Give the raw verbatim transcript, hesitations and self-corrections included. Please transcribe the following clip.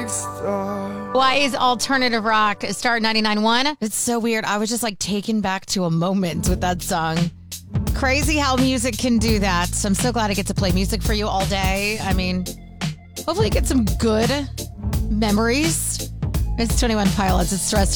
star. Why is alternative rock Star ninety-nine point one? It's so weird. I was just like taken back to a moment with that song. Crazy how music can do that. So I'm so glad I get to play music for you all day. I mean, hopefully you get some good memories. It's twenty-one Pilots. It's Stressed